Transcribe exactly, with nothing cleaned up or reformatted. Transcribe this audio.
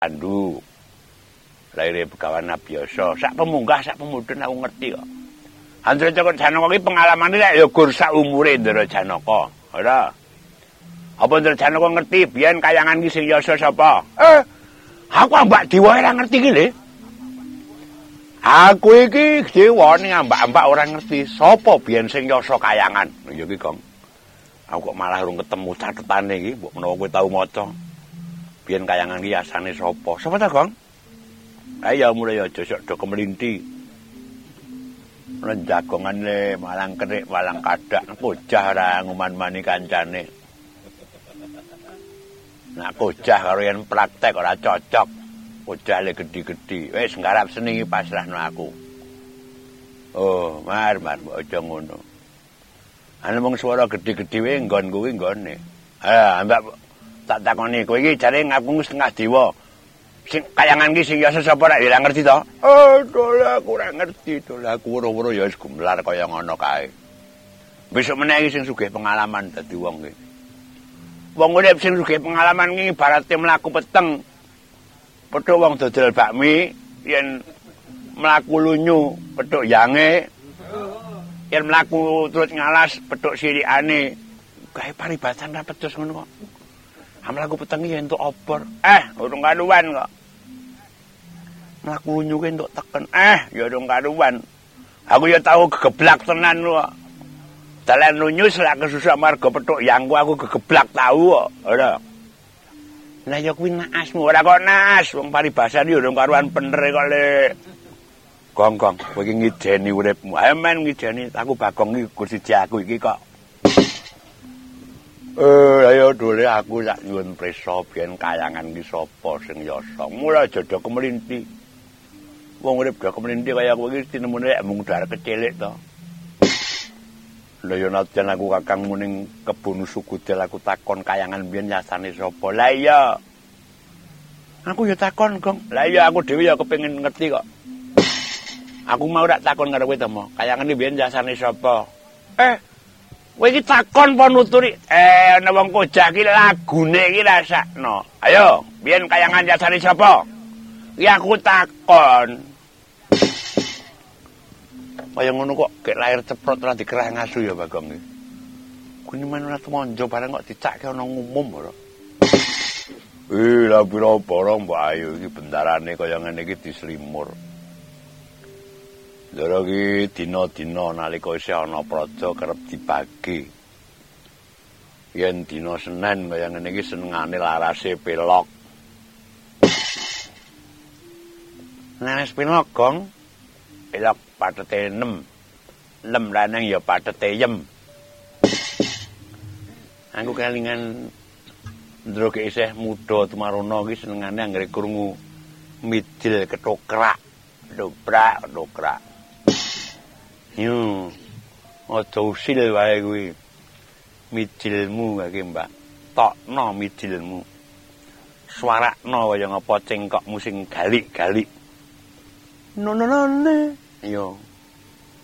Pandu. Laire Begawan biasa, sak pemunggah sak pemudhun aku ngerti kok. Andra Cokro Janaka iki pengalamane lek ya gur sak umure Ndara Janaka. Ora. Apa Ndara Janaka ngerti biyen kayangan iki sing yasa sapa? Eh, aku ambak dewa ora ngerti iki lho. Aku iki dewa ning ambak-ambak ora ngerti sapa biyen sing yasa kayangan. Ya iki, Gong. Aku kok malah urung ketemu catetane iki, mbok menawa kowe tau maca. Biyen kayangan iki asane sapa? Sapa ta, Gong? Ayo mulai aja sok do kemelinti. Nek jagongane malang kerik, malang kadak, kocah ora nguman-mani kancane. Nek kocah karo yen praktek ora cocok. Kocah le gedhi-gedhi. Wis nggarap seni pasrahno aku. Oh, mar mar aja ngono. Ana mung swara gedhi-gedhi wae nggon kuwi nggone. Ah, mbak tak takoni kowe iki jare ngaku setengah dewa. Sing kayangan iki sing yasa sapa rak ya ngerti to? Oh, dolah aku ora ngerti, dolah aku woro-woro ya wis gumelar kaya ngono kae. Besok meneh iki sing sugih pengalaman dadi wong iki. Wong urip sing sugih pengalaman iki ibarate mlaku peteng. Petuk wong dodol bakmi yen mlaku lunyu, petuk yange. Yen mlaku turut ngalas, petuk sirikane. Gawe paribatan ra pedes ngono kok. Amlaku peteng iki entuk obor. Eh, urung karuan kok. Mlaku lunyu ki entuk teken. Eh, ya urung karuan. Aku ya tau gegeblak tenan kok. Dalan lunyu selak kesusuk marga petuk yangku aku gegeblak tau kok. Ora. Lah ya kuwi naasmu, ora kok naas. Wong paribasan ya urung karuan bener kok le. Gong-gong, kowe iki ngideni uripmu. Ayo men ngideni aku Bagong iki kursi aku iki kok. Eh, ayo dole aku tak nyuwun prisa biyen kayangan iki sapa sing yasa. Mula aja do kemelinti. Wong urip do kemelinti kaya kowe iki tinemune mung dar kecilik to. Lha yo najan aku kakangmu ning kebun Sugudel aku takon kayangan biyen yasane sapa. Lah iya. Aku yo takon, Gong. Lah iya aku dhewe ya kepengin ngerti kok. Aku mau rak takon karo kowe to, Mo. Kayangan iki biyen yasane sapa? Eh, kowe iki takon apa nuturi? Eh, ana wong kojak iki lagune iki rasakno. Ayo, biyen kayangan yasane sapa? Iki aku takon. Kaya ngono kok gek lahir ceprot ora dikerah ngasu ya Bagong iki. Kuwi men ora temonjo bareng kok dicakke ana ngumum ora. Eh, lha pira barang Mbak Ayu iki bendarane kaya ngene iki dislimur. Ndara iki dina-dina nalika isih ana praja kerep dibagi. Yen dina Senin kaya ngene iki senengane larase pelok. Nanes pelok, Gong. Pelok patete enam. Lem lanang ya patete yem. Aku kelingan ndro ki isih muda tumaruna iki senengane anggere krungu midil ketokrak. Dobrak, ketokrak. Yo, aja usil wae kuwi. Midilmu iki, Mbak. Tokno midilmu. Swarakno kaya ngapa cengkokmu sing galik-galik. No no no. Yo.